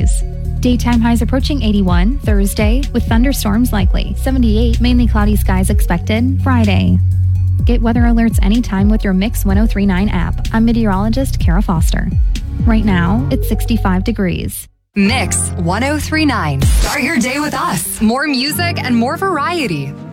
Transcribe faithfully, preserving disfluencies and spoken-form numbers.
degrees. Daytime highs approaching eighty-one Thursday with thunderstorms likely. seventy-eight mainly cloudy skies expected Friday. Get weather alerts anytime with your Mix ten thirty-nine app. I'm meteorologist Kara Foster. Right now, it's sixty-five degrees. Mix ten thirty-nine. Start your day with us. More music and more variety.